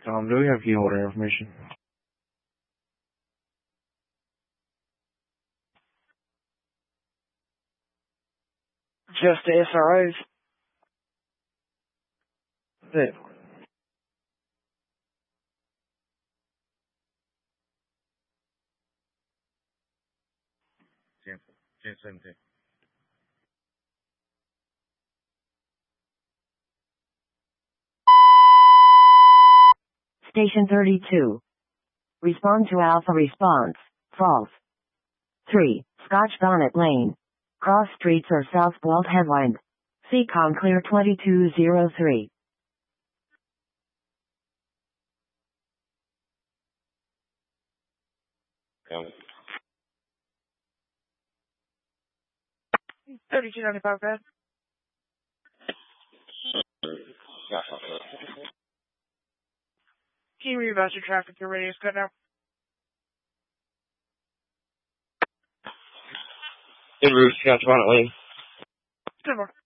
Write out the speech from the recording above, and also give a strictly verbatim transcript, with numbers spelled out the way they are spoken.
Um, do we have key holder information? Just the S R Os. Good. ten seventeen. Station thirty-two. Respond to Alpha response. False. three. Scotch Bonnet Lane. Cross streets or South Belt Headland. C COM clear twenty-two oh three. Um, thirty-two ninety-five, bad. Can you read about your traffic? Your radio's cut now. En route, Scotch Bonnet Lane. Good morning.